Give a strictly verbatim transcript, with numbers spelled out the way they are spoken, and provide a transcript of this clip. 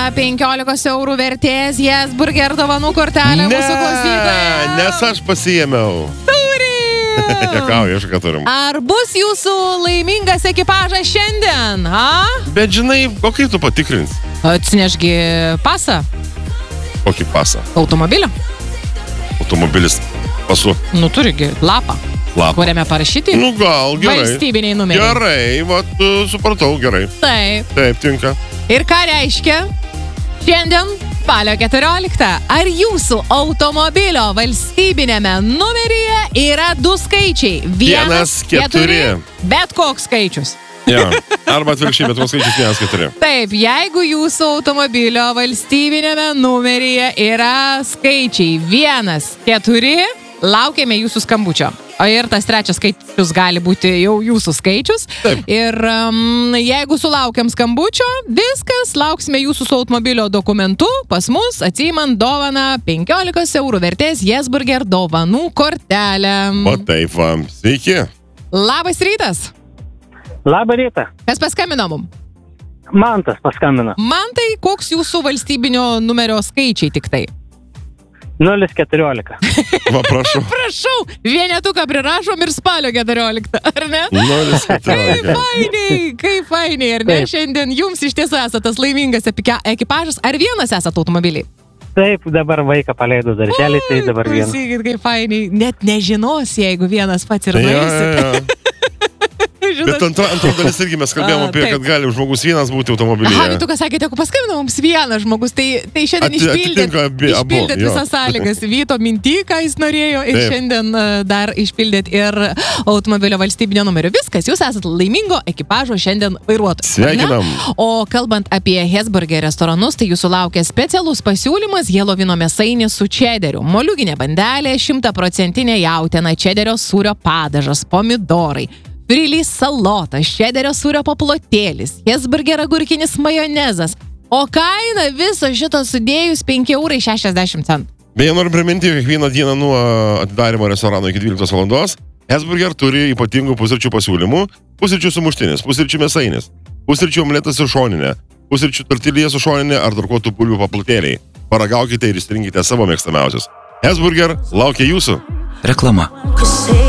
penkiolikos eurų vertės Hesburger dovanų kortelę Ne, mūsų klausytojams. nes aš pasiėmiau. Turim! Jokauju, aš ką turim. Ar bus jūsų laimingas ekipažas šiandien? A? Bet žinai, o kaip tu patikrins? Atsinešgi pasą Kokį pasą? automobilio. Automobilis pasu Nu, turigi lapą, lapą. kuriame parašyti Nu gal, gerai. valstybiniai numeriai. Gerai, vat, supratau, gerai. Taip. Taip, tinka. Ir ką reiškia? Šiandien spalio keturioliktą. Ar jūsų automobilio valstybinėme numeryje yra du skaičiai? Vienas, keturi. Bet koks skaičius. Ja. Arba atvirkščiai, bet tos skaičius vienas, keturi. Taip, jeigu jūsų automobilio valstybinėme numeryje yra skaičiai vienas, keturi, laukiame jūsų skambučio. O ir tas trečias skaičius gali būti jau jūsų skaičius. Taip. Ir um, jeigu sulaukiam skambučio, viskas, lauksime jūsų su automobilio dokumentu pas mus, atsiimant dovaną penkiolikos eurų vertės Hesburger dovanų kortelę. O taip, va. Sveiki. Labas rytas. Labą rytą. Kas paskambino mum? Mantas paskambino. Mantai, koks jūsų valstybinio numerio skaičiai tik tai? nulis keturiolika. Va, prašau. Prašau, vienetuką prirašom ir spalio keturioliktą, ar ne? nulis Kaip keturiolika. fainiai, kaip fainiai, ar ne? Taip. Šiandien jums iš tiesų esate tas laimingas epike- ekipažas, ar vienas esate automobiliai? Taip, dabar vaiką paleido darželį, tai dabar vienas. Klausykit, kaip fainiai, net nežinos, jeigu vienas pats ir Ja, nueisit. ja, ja. Bet antra, antra dalis irgi mes kalbėjome A, apie, taip. kad gali žmogus vienas būti Aha, automobilyje. bet tu ką sakėte, jeigu paskambino mums vienas žmogus, tai, tai šiandien Ati- išpildėt, atitinka abi- abu, išpildėt jo. visas sąlygas. Vyto mintį, ką jis norėjo, ir Taip. šiandien uh, dar išpildėt ir automobilio valstybinio numerio. Viskas, jūs esate laimingo ekipažo šiandien vairuotojas. ar ne? Sveikinam. O kalbant apie Hesburger restoranus, tai jūsų laukia specialus pasiūlymas Helovino mėsainis su čederiu. Moliūginė bandelė, šimtaprocentinė jautiena, čederio sūrio padažas, pomidorai. Frilys salotas, čederio sūrio paplotėlis, Hesburger agurkinis majonezas. O kaina viso šito sudėjus penki eurai šešiasdešimt centų. Beje, noriu priminti, kiekvieną dieną nuo atidarymo restorano iki dvyliktos valandos Hesburger turi ypatingų pusryčių pasiūlymų. Pusryčių sumuštinis, pusryčių mėsainis, pusryčių omletas su šoninė, pusryčių tortilija su šoninė ar darkuotų bulvių paplotėliai. Paragaukite ir išsirinkite savo mėgstamiausius. Hesburger laukia jūsų. Reklama.